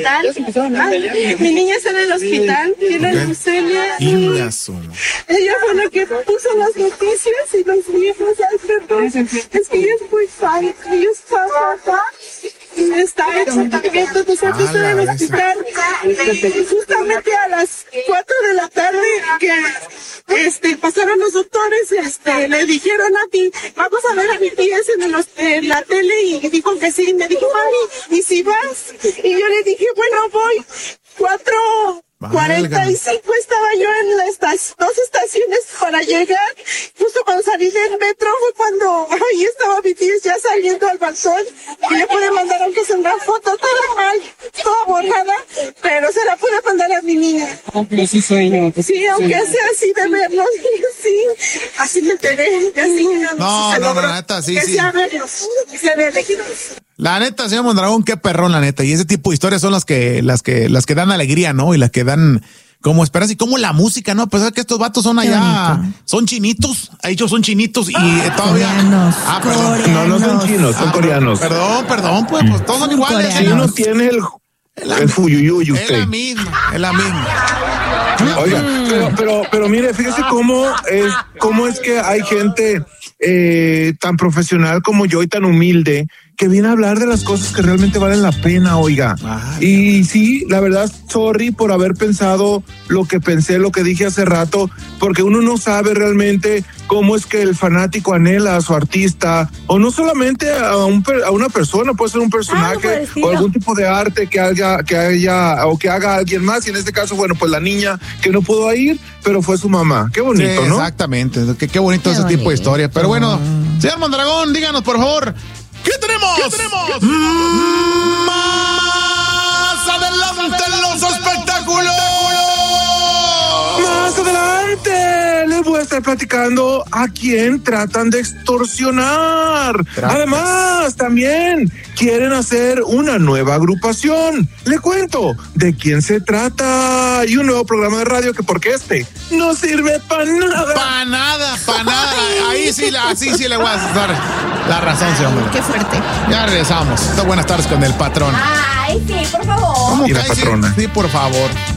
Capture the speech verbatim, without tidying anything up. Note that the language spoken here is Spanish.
hospital. Ah, mi niña está en el hospital, tiene okay. leucemia. Ingazo. Ella fue la que puso las noticias y los libros al frente. Es que ella es muy fan. Ella está papá. Está hecho también, entonces ah, está en el hospital. Justamente a las cuatro de la tarde que este pasaron los doctores, este le dijeron a ti, vamos a ver a mi tía en, el, en la tele, y dijo que sí. Me dijo, mami, ¿y si vas? Y yo le dije, bueno, voy. Cuatro cuarenta y cinco estaba yo en las esta- dos estaciones para llegar. Justo cuando salí del metro fue cuando ahí estaba mi tía ya saliendo al balcón. Y le pude mandar, aunque sea una foto toda mal, toda borrada, pero se la pude mandar a mi niña. Pero sí sueño. Sí, aunque sea así de verlos, sí, así me enteré, y así. No, se no, logró, la neta, sí, que sí. sea verlos, que sea verlos. La neta, señor Mondragón, qué perrón, la neta. Y ese tipo de historias son las que, las que, las que dan alegría, ¿no? Y las que dan como esperanza. Y como la música, ¿no? A pesar que estos vatos son allá, son chinitos. Ellos son chinitos y eh, todavía. Coreanos, Ah, perdón. coreanos. No, no son chinos, son Ah, coreanos. Perdón, perdón, pues, pues todos son iguales. Coreanos. Chino tiene el, el fuyuyuy Es usted. la misma, es la misma. Oiga, pero, pero, pero mire, fíjese cómo es, cómo es que hay gente eh, tan profesional como yo y tan humilde que viene a hablar de las cosas que realmente valen la pena, oiga. Ay, y sí, la verdad, sorry por haber pensado lo que pensé, lo que dije hace rato, porque uno no sabe realmente cómo es que el fanático anhela a su artista, o no solamente a, un, a una persona, puede ser un personaje o algún tipo de arte que haya, que haya, o que haga alguien más, y en este caso, bueno, pues la niña que no pudo ir, pero fue su mamá. Qué bonito, sí, ¿no? Exactamente, qué, qué bonito Qué ese tipo de bonito. historia. Pero bueno, señor Mondragón, díganos por favor, ¿qué tenemos? ¿Qué tenemos? Mm, más adelante en los espectáculos. Más adelante les voy a estar platicando a quién tratan de extorsionar. Gracias. Además, también quieren hacer una nueva agrupación. Le cuento de quién se trata y un nuevo programa de radio que porque este no sirve para nada. Para nada, para nada. Ahí sí, así sí le voy a dar la razón, señor. Qué fuerte. Ya regresamos. Buenas tardes con el patrón. Ay, sí, por favor. ¿Cómo Y la que ahí sí? patrona. Sí, por favor.